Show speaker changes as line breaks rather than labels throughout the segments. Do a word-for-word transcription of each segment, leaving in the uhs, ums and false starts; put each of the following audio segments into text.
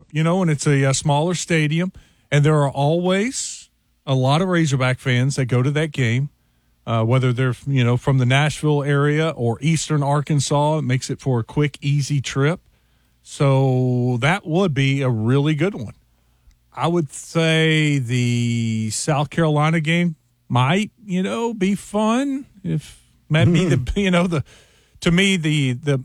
you know, and it's a, a smaller stadium, and there are always a lot of Razorback fans that go to that game, uh, whether they're, you know, from the Nashville area or eastern Arkansas. It makes it for a quick, easy trip. So that would be a really good one. I would say the South Carolina game might, you know, be fun. If maybe mm-hmm. the, you know, the, to me, the, the,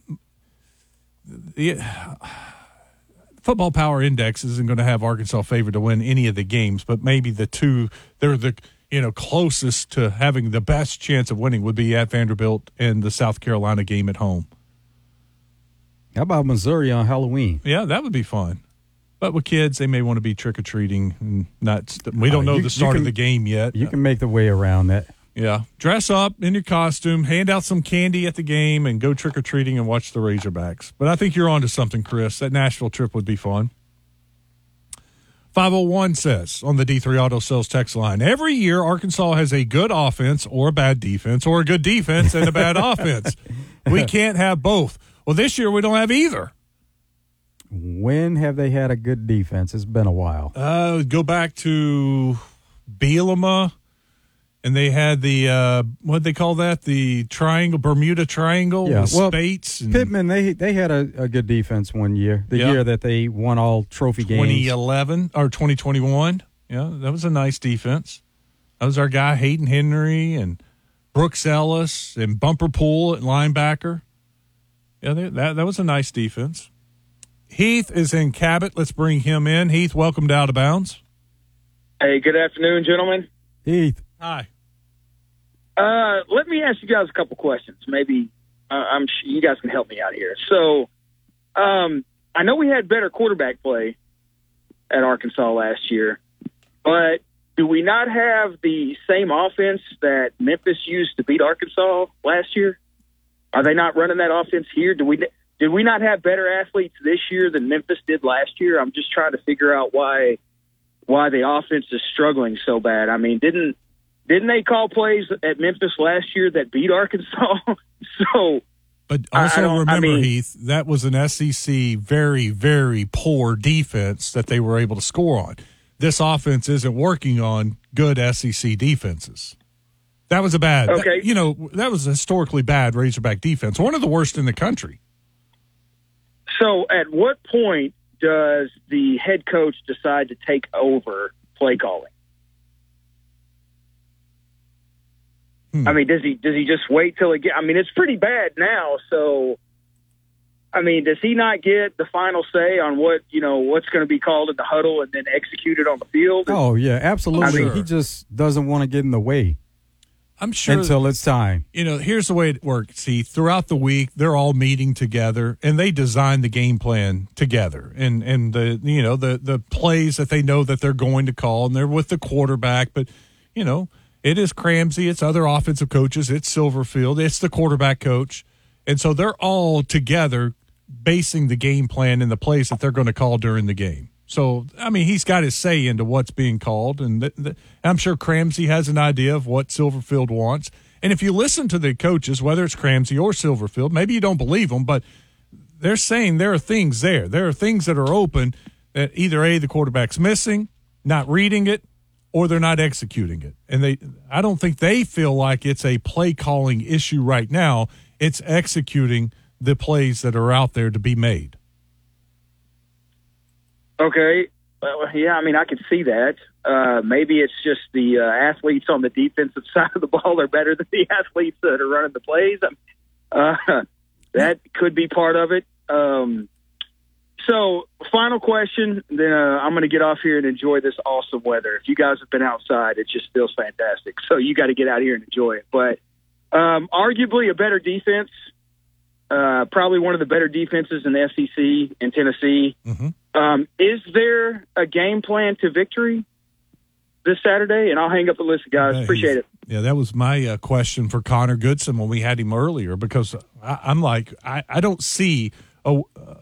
the uh, Football Power Index isn't going to have Arkansas favored to win any of the games, but maybe the two, they're the, you know, closest to having the best chance of winning would be at Vanderbilt and the South Carolina game at home.
How about Missouri on Halloween?
Yeah, that would be fun. But with kids, they may want to be trick-or-treating. And not, we don't uh, know you, the start can, of the game yet.
You can make the way around that.
Yeah. Dress up in your costume, hand out some candy at the game, and go trick-or-treating and watch the Razorbacks. But I think you're on to something, Chris. That Nashville trip would be fun. five oh one says on the D three Auto Sales text line, every year Arkansas has a good offense or a bad defense, or a good defense and a bad offense. We can't have both. Well, this year we don't have either.
When have they had a good defense? It's been a while.
Uh, go back to Bielema, and they had the, uh, what did they call that? The triangle, Bermuda Triangle
yeah.
with
well,
Spates. And
Pittman, they they had a, a good defense one year, the
yeah.
year that they won all trophy games.
twenty eleven or twenty twenty-one. Yeah, that was a nice defense. That was our guy, Hayden Henry, and Brooks Ellis, and Bumper Pool at linebacker. Yeah, they, that that was a nice defense. Heath is in Cabot. Let's bring him in. Heath, welcome to Out of Bounds.
Hey, good afternoon, gentlemen.
Heath.
Hi.
Uh, let me ask you guys a couple questions. Maybe uh, I'm sure you guys can help me out here. So, um, I know we had better quarterback play at Arkansas last year, but do we not have the same offense that Memphis used to beat Arkansas last year? Are they not running that offense here? Do we did we not have better athletes this year than Memphis did last year? I'm just trying to figure out why why the offense is struggling so bad. I mean, didn't didn't they call plays at Memphis last year that beat Arkansas? so,
but also
I, I
remember,
I mean,
Heath, that was an S E C very, very poor defense that they were able to score on. This offense isn't working on good S E C defenses. That was a bad,
okay.
that, you know, that was a historically bad Razorback defense, one of the worst in the country.
So at what point does the head coach decide to take over play calling? Hmm. I mean, does he does he just wait till it get? I mean, it's pretty bad now. So, I mean, does he not get the final say on what you know what's going to be called in the huddle and then executed on the field?
Oh yeah, absolutely.
I mean,
he just doesn't want to get in the way.
I'm sure
until it's time.
You know, here's the way it works. See, throughout the week, they're all meeting together, and they design the game plan together, and and the you know the the plays that they know that they're going to call, and they're with the quarterback. But you know, it is Cramsey, it's other offensive coaches, it's Silverfield, it's the quarterback coach, and so they're all together basing the game plan and the plays that they're going to call during the game. So, I mean, he's got his say into what's being called, and th- th- I'm sure Cramsey has an idea of what Silverfield wants. And if you listen to the coaches, whether it's Cramsey or Silverfield, maybe you don't believe them, but they're saying there are things there. There are things that are open that either, A, the quarterback's missing, not reading it, or they're not executing it. And they, I don't think they feel like it's a play-calling issue right now. It's executing the plays that are out there to be made.
Okay. Well, yeah, I mean, I can see that. Uh, maybe it's just the uh, athletes on the defensive side of the ball are better than the athletes that are running the plays. Uh, that could be part of it. Um, so, final question, then uh, I'm going to get off here and enjoy this awesome weather. If you guys have been outside, it just feels fantastic. So you got to get out here and enjoy it. But um, arguably a better defense, uh, probably one of the better defenses in the S E C in Tennessee.
Mm-hmm.
Um, is there a game plan to victory this Saturday? And I'll hang up the list, guys.
Yeah,
Appreciate it.
Yeah, that was my uh, question for Connor Goodson when we had him earlier, because I, I'm like, I, I don't see a, uh,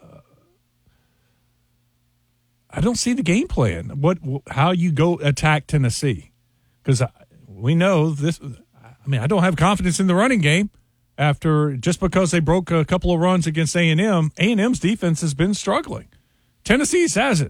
I don't see the game plan. What, how you go attack Tennessee? Because we know this. I mean, I don't have confidence in the running game after just because they broke a couple of runs against A and M. A and M's defense has been struggling. Tennessee's hasn't.